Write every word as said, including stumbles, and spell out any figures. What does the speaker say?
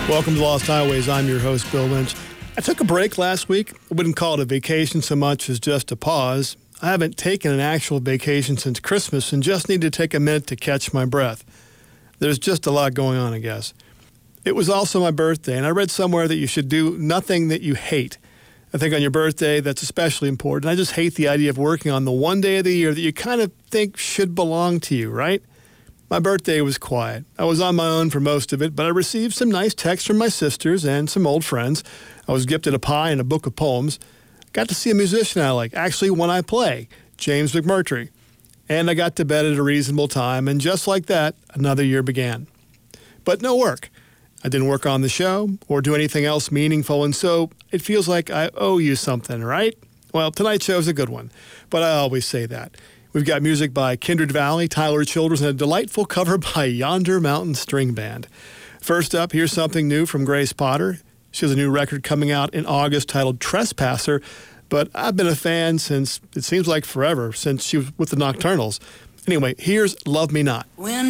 Welcome to Lost Highways. I'm your host, Bill Lynch. I took a break last week. I wouldn't call it a vacation so much as just a pause. I haven't taken an actual vacation since Christmas and just need to take a minute to catch my breath. There's just a lot going on, I guess. It was also my birthday, and I read somewhere that you should do nothing that you hate. I think on your birthday, that's especially important. I just hate the idea of working on the one day of the year that you kind of think should belong to you, right? My birthday was quiet. I was on my own for most of it, but I received some nice texts from my sisters and some old friends. I was gifted a pie and a book of poems. Got to see a musician I like, actually one I play, James McMurtry. And I got to bed at a reasonable time, and just like that, another year began. But no work. I didn't work on the show or do anything else meaningful, and so it feels like I owe you something, right? Well, tonight's show is a good one, but I always say that. We've got music by Kindred Valley, Tyler Childers, and a delightful cover by Yonder Mountain String Band. First up, here's something new from Grace Potter. She has a new record coming out in August titled Trespasser, but I've been a fan since, it seems like forever, since she was with the Nocturnals. Anyway, here's Love Me Not. When